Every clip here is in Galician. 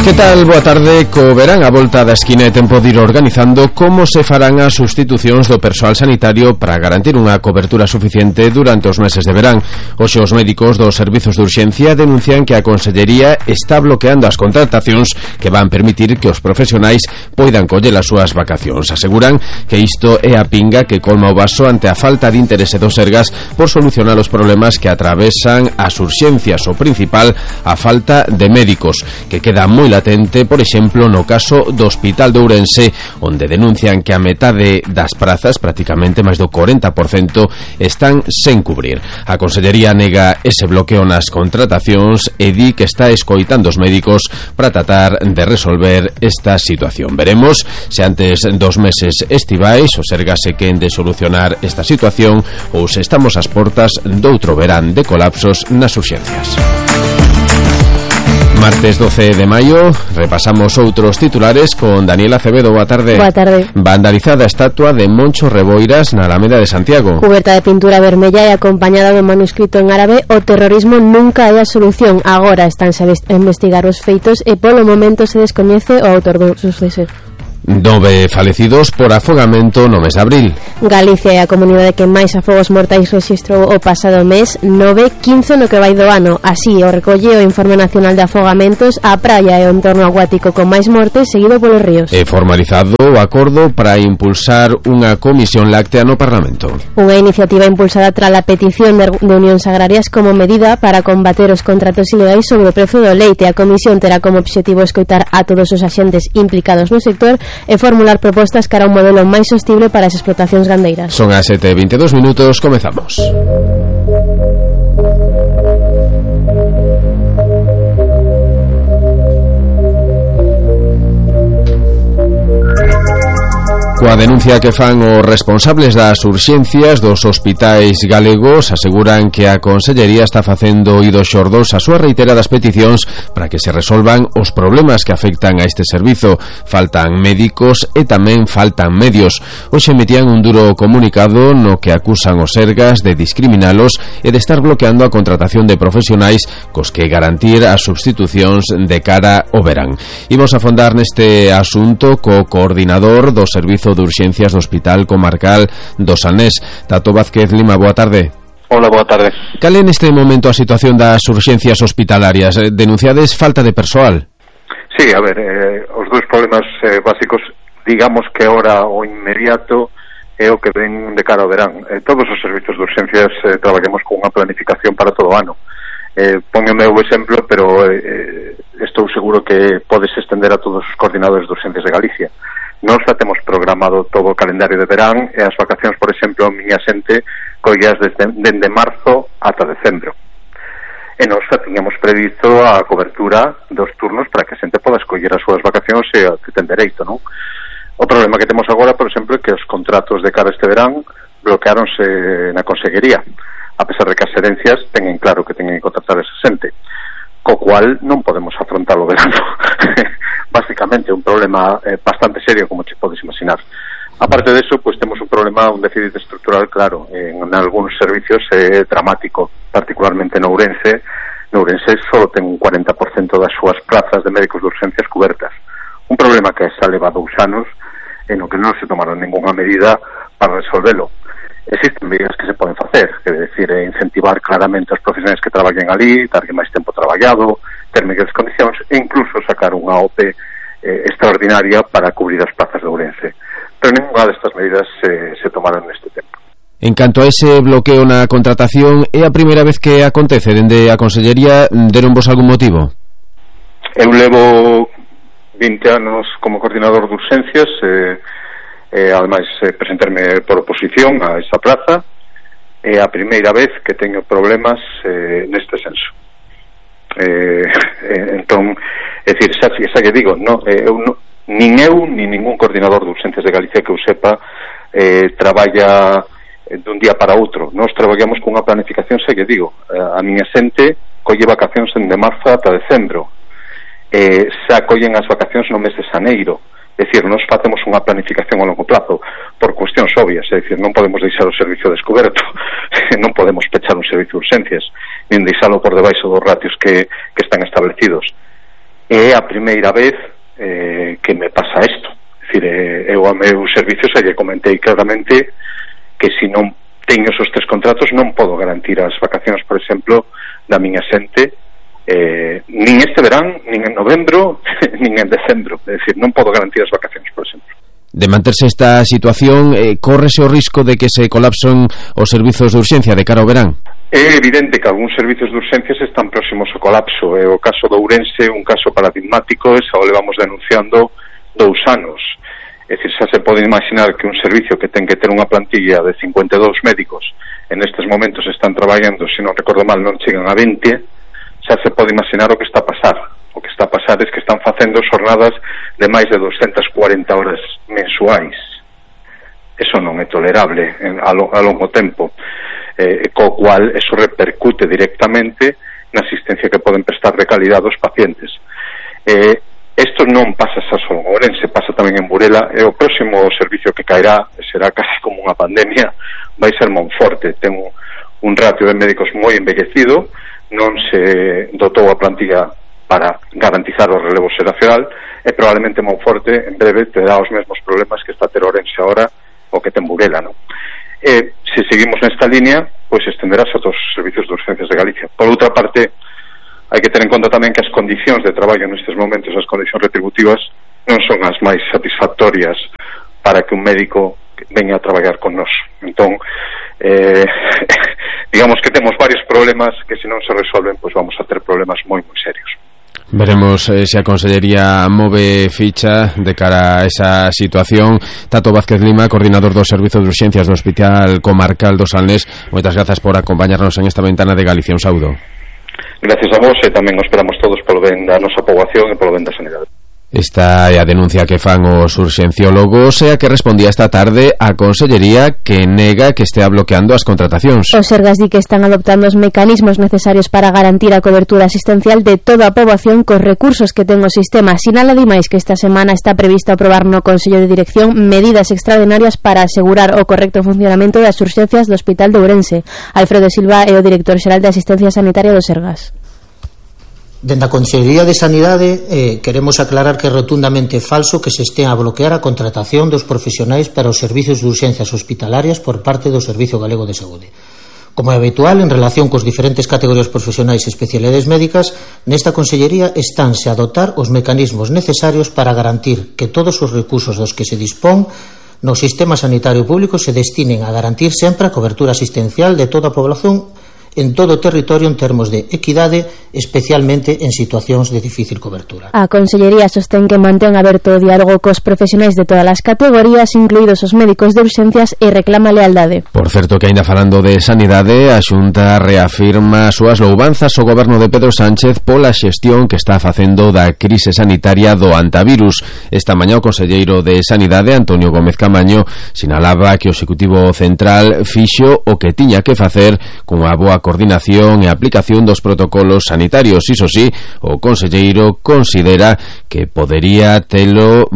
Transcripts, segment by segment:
Que tal? Boa tarde. Co verán a volta da esquina e tempo de ir organizando como se farán as sustitucións do persoal sanitario para garantir unha cobertura suficiente durante os meses de verán. Hoxe os médicos dos servizos de urxencia denuncian que a Consellería está bloqueando as contratacións que van permitir que os profesionais poidan coller as súas vacacións. Aseguran que isto é a pinga que colma o vaso ante a falta de interese dos Sergas por solucionar os problemas que atravesan as urxencias, o principal, a falta de médicos, que queda moi latente, por exemplo, no caso do Hospital de Ourense, onde denuncian que a metade das prazas, prácticamente máis do 40%, están sen cubrir. A Consellería nega ese bloqueo nas contratacións e di que está escoitando os médicos para tratar de resolver esta situación. Veremos se antes dos meses estivais o Sergas se quen de solucionar esta situación ou se estamos ás portas doutro verán de colapsos nas urxencias. Martes 12 de maio, repasamos outros titulares con Daniela Acevedo. Boa tarde. Boa tarde. Vandalizada a estatua de Moncho Reboiras na Alameda de Santiago. Cuberta de pintura vermella e acompañada de un manuscrito en árabe: o terrorismo nunca é a solución. Agora estánse a investigar os feitos e polo momento se descoñece o autor do suceso. 9 falecidos por afogamento no mes de abril. Galicia é a comunidade que máis afogos mortais rexistrou o pasado mes, 15 no que vai do ano. Así o recolle o Informe Nacional de Afogamentos. A praia é o entorno acuático con máis mortes, seguido polos ríos. É formalizado o acordo para impulsar unha comisión láctea no Parlamento. Unha iniciativa impulsada tras a petición de unións agrarias como medida para combater os contratos ilegais sobre o prezo do leite. A comisión terá como obxectivo escoitar a todos os axentes implicados no sector e formular propostas cara a un modelo máis sostible para as explotacións gandeiras. Son as 7:22 minutos, comezamos. Coa denuncia que fan os responsables das urxencias dos hospitais galegos, aseguran que a Consellería está facendo oídos xordos ás súas reiteradas peticións para que se resolvan os problemas que afectan a este servizo. Faltan médicos e tamén faltan medios. Hoxe emitían un duro comunicado no que acusan os Sergas de discriminalos e de estar bloqueando a contratación de profesionais cos que garantir as substitucións de cara ao verán. Imos a afondar neste asunto co coordinador do Servizo de Urxencias do Hospital Comarcal do Salnés, Tato Vázquez Lima. Boa tarde. Hola, boa tarde. Cal é neste momento a situación das urxencias hospitalarias? Denunciades falta de persoal? Sí, a ver, os dous problemas básicos, digamos que ahora o inmediato é o que ven de cara ao verán. Todos os servizos de urxencias traballamos con unha planificación para todo o ano. Pongo o meu exemplo, pero estou seguro que podes estender a todos os coordinadores de urxencias de Galicia. Nós xa temos programado todo o calendario de verán e as vacacións, por exemplo, a miña xente collas dende marzo ata decembro. E nós xa tiñamos previsto a cobertura dos turnos para que a xente poda escoller as súas vacacións e que ten dereito, non? O problema que temos agora, por exemplo, é que os contratos de cara a este verán bloqueáronse na Consellería, a pesar de que as herencias teñen claro que teñen que contratar esa xente, co cual non podemos afrontar o verano. Básicamente un problema bastante serio, como te podes imaginar. Aparte de eso, pues temos un problema, un déficit estructural claro en algúns servicios dramático, particularmente no Ourense. No Ourense só ten un 40% das súas plazas de médicos de urxencias cobertas. Un problema que xa leva 2 anos en o que non se tomaron ninguna medida para resolvelo. Existen medidas que se poden facer, que decir, incentivar claramente os profesionais que traballen ali, darlle máis tempo traballado, ter mellores condicións e incluso sacar unha OPE extraordinaria para cubrir as plazas de Ourense. Pero ninguna destas medidas se tomaron neste tempo. En canto a ese bloqueo na contratación, é a primeira vez que acontece dende a Consellería? Deronvos algún motivo? Eu levo 20 anos como coordinador de urxencias, ademais presentarme por oposición a esa plaza. É a primeira vez que teño problemas neste senso. Entón, é dicir, xa que digo, nin eu nin ningún coordinador de urxencias de Galicia que eu sepa traballa dun día para outro. Nós traballamos con unha planificación, xa que digo, a miña xente colle vacacións de marzo ata decembro, xa collen as vacacións no mes de xaneiro. É dicir, nós facemos unha planificación a longo plazo por cuestións obvias, é dicir, non podemos deixar o servicio descoberto, non podemos pechar un servicio de urxencias, nin deixalo por debaixo dos ratios que están establecidos. é a primeira vez que me pasa isto. É dicir, eu a meus servicios lle comentei claramente que se non teño esos 3 contratos non podo garantir as vacacións, por exemplo, da miña xente, nin este verán, nin en novembro, nin en decembro. É dicir, non podo garantir as vacacións, por exemplo. De manterse esta situación, córrese o risco de que se colapsen os servizos de urxencia de cara ao verán? É evidente que algúns servizos de urxencias están próximos ao colapso. É o caso de Ourense, un caso paradigmático, e xa o levamos denunciando 2 anos. É dicir, xa se pode imaginar que un servicio que ten que ter unha plantilla de 52 médicos en estes momentos están traballando, se non recordo mal, non chegan a 20, xa se pode imaginar o que está a pasar. O que está a pasar é que están facendo xornadas de máis de 240 horas mensuais. Eso non é tolerable a longo tempo, co cual eso repercute directamente na asistencia que poden prestar de calidad aos pacientes. Isto non pasa xa só en Ourense, pasa tamén en Burela, e o próximo servicio que caerá, será casi como unha pandemia, vai ser Monforte. Ten un ratio de médicos moi envellecido, non se dotou a plantilla para garantizar o relevo xeracional, e probablemente Monforte en breve terá os mesmos problemas que está a ter Ourense ahora o que ten Burela, non? Se seguimos nesta línea, pois estenderás a todos os servicios de urgencias de Galicia. Por outra parte, hai que ter en conta tamén que as condicións de traballo nestes momentos, as condicións retributivas, non son as máis satisfactorias para que un médico veña a traballar con nós. Entón, digamos que temos varios problemas que se non se resolven, pois vamos a ter problemas moi serios. Veremos se a Consellería move ficha de cara a esa situación. Tato Vázquez Lima, coordinador do Servizo de Urxencias do Hospital Comarcal do Salnés, moitas grazas por acompañarnos en esta ventana de Galicia. Un saúdo. Gracias a vos, e tamén os esperamos todos polo ben da nosa poboación e polo ben da sanidade. Esta é a denuncia que fan os urxenciólogos e a que respondía esta tarde a Consellería, que nega que estea bloqueando as contratacións. Os Sergas di que están adoptando os mecanismos necesarios para garantir a cobertura asistencial de toda a poboación cos recursos que ten o sistema. Sinala ademais que esta semana está previsto aprobar no Consello de Dirección medidas extraordinarias para asegurar o correcto funcionamento das urxencias do Hospital de Ourense. Alfredo Silva é o director xeral de Asistencia Sanitaria do Sergas. Dende a Consellería de Sanidade queremos aclarar que é rotundamente falso que se estea a bloquear a contratación dos profesionais para os servizos de urxencias hospitalarias por parte do Servizo Galego de Saúde. Como é habitual, en relación cos diferentes categorías profesionais e especialidades médicas, nesta Consellería estánse a dotar os mecanismos necesarios para garantir que todos os recursos dos que se dispón no sistema sanitario público se destinen a garantir sempre a cobertura asistencial de toda a población en todo o territorio en termos de equidade, especialmente en situacións de difícil cobertura. A Consellería sostén que mantén aberto o diálogo cos profesionais de todas as categorías, incluídos os médicos de urxencias, e reclama lealdade. Por certo, que aínda falando de sanidade, a Xunta reafirma as súas louvanzas ao goberno de Pedro Sánchez pola xestión que está facendo da crise sanitaria do antivirus. Esta mañá o conselleiro de Sanidade, Antonio Gómez Camaño, sinalaba que o Executivo Central fixo o que tiña que facer cunha boa coordinación e aplicación dos protocolos sanitarios. Iso sí, o conselleiro considera que podería telo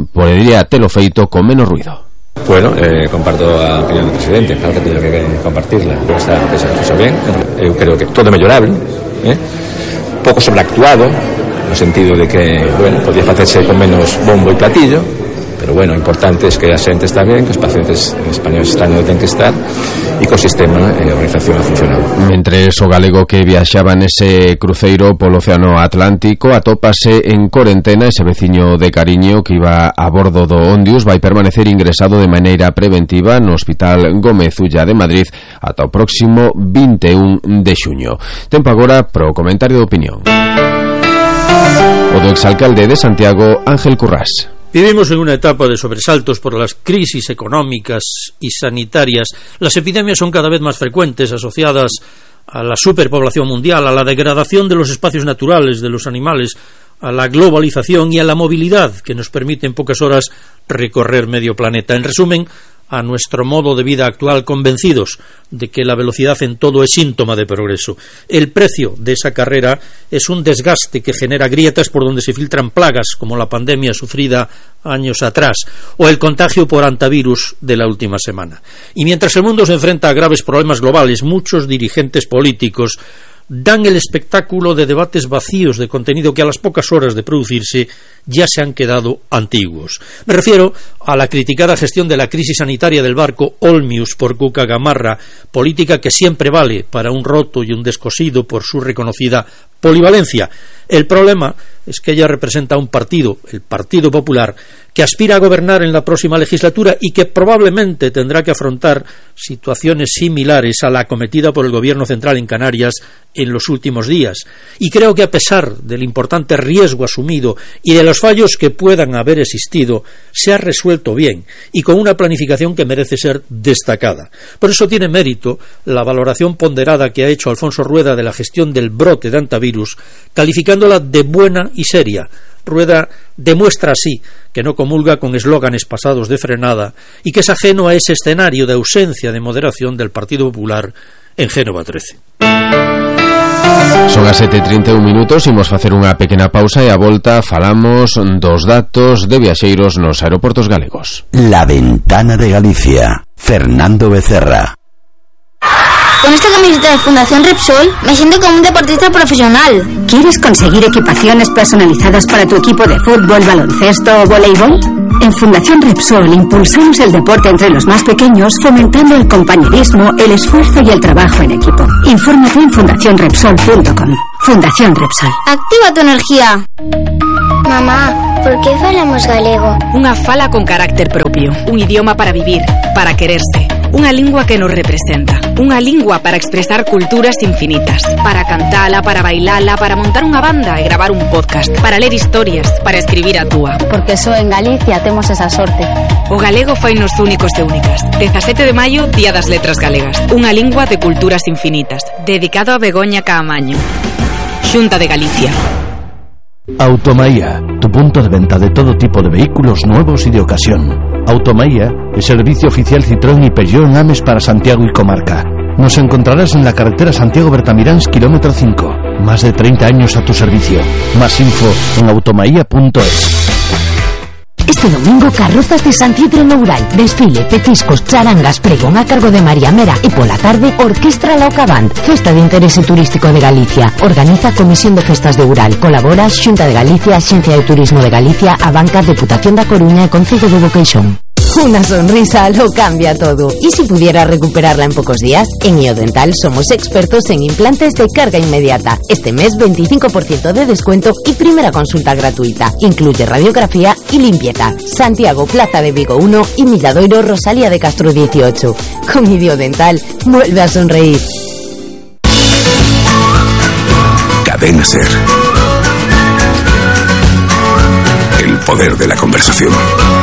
feito con menos ruido. Bueno, comparto a opinión do presidente, claro que teño que compartirla, pero esta se fixo ben. Eu creo que todo é mellorable, pouco sobreactuado, no sentido de que, bueno, podía facerse con menos bombo e platillo, pero bueno, o importante é que a xente está ben, que os pacientes españoles están onde ten que estar e que o sistema e a organización a funcionar. Mentres o galego que viaxaba nese cruceiro polo Océano Atlántico atópase en corentena, ese veciño de Cariño que iba a bordo do Ondius vai permanecer ingresado de maneira preventiva no Hospital Gómez Ulla de Madrid ata o próximo 21 de xuño. Tempo agora pro comentario de opinión. O do exalcalde de Santiago, Ángel Currás. Vivimos en una etapa de sobresaltos por las crisis económicas y sanitarias. Las epidemias son cada vez más frecuentes, asociadas a la superpoblación mundial, a la degradación de los espacios naturales, de los animales, a la globalización y a la movilidad que nos permite en pocas horas recorrer medio planeta. En resumen, a nuestro modo de vida actual, convencidos de que la velocidad en todo es síntoma de progreso. El precio de esa carrera es un desgaste que genera grietas por donde se filtran plagas, como la pandemia sufrida años atrás, o el contagio por antivirus de la última semana. Y mientras el mundo se enfrenta a graves problemas globales, muchos dirigentes políticos dan el espectáculo de debates vacíos de contenido que a las pocas horas de producirse ya se han quedado antiguos. Me refiero a la criticada gestión de la crisis sanitaria del barco Olmius por Cuca Gamarra, política que siempre vale para un roto y un descosido por su reconocida polivalencia. El problema es que ella representa a un partido, el Partido Popular, que aspira a gobernar en la próxima legislatura y que probablemente tendrá que afrontar situaciones similares a la acometida por el Gobierno central en Canarias en los últimos días. Y creo que a pesar del importante riesgo asumido y de los fallos que puedan haber existido, se ha resuelto bien y con una planificación que merece ser destacada. Por eso tiene mérito la valoración ponderada que ha hecho Alfonso Rueda de la gestión del brote de antivirus, calificándola de buena y seria. Rueda demuestra así que no comulga con eslóganes pasados de frenada y que es ajeno a ese escenario de ausencia de moderación del Partido Popular en Génova 13. Son as 7:31, imos facer unha pequena pausa e a volta falamos dos datos de viaxeiros nos aeroportos galegos. La Ventana de Galicia, Fernando Becerra. Con esta camiseta de Fundación Repsol me siento como un deportista profesional. ¿Quieres conseguir equipaciones personalizadas para tu equipo de fútbol, baloncesto o voleibol? En Fundación Repsol impulsamos el deporte entre los más pequeños, fomentando el compañerismo, el esfuerzo y el trabajo en equipo. Infórmate en fundacionrepsol.com. Fundación Repsol. Activa tu energía. Mamá, por que falamos galego? Unha fala con carácter propio, un idioma para vivir, para quererse, unha lingua que nos representa, unha lingua para expresar culturas infinitas, para cantala, para bailala, para montar unha banda e gravar un podcast, para ler historias, para escribir a túa. Porque só en Galicia temos esa sorte. O galego fainos únicos e únicas. 17 de maio, Día das Letras Galegas, unha lingua de culturas infinitas, dedicado a Begoña Caamaño. Xunta de Galicia. Automaía, tu punto de venta de todo tipo de vehículos nuevos y de ocasión. Automaía, el servicio oficial Citroën y Peugeot en Ames para Santiago y comarca. Nos encontrarás en la carretera Santiago-Bertamiráns, kilómetro 5. Más de 30 años a tu servicio. Más info en automaía.es. Este domingo, carrozas de San Isidro no Ural, desfile, petiscos, charangas, pregón a cargo de María Mera e pola tarde, Orquestra Lauca Band, festa de interese turístico de Galicia. Organiza Comisión de Festas de Ural. Colabora Xunta de Galicia, Axencia de Turismo de Galicia, a Banca, Deputación da Coruña e Concello de Boqueixón. Una sonrisa lo cambia todo. ¿Y si pudiera recuperarla en pocos días? En IoDental somos expertos en implantes de carga inmediata. Este mes 25% de descuento y primera consulta gratuita. Incluye radiografía y limpieza. Santiago, Plaza de Vigo 1 y Milladoiro, Rosalía de Castro 18. Con IoDental vuelve a sonreír. Cadena Ser. El poder de la conversación.